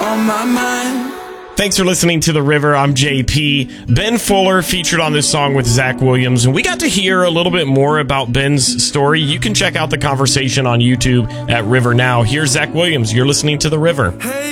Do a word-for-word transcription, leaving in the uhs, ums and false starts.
on my mind. Thanks for listening to The River. I'm J P. Ben Fuller featured on this song with Zach Williams, and we got to hear a little bit more about Ben's story. You can check out the conversation on YouTube at River Now. Here's Zach Williams. You're listening to The River. Hey.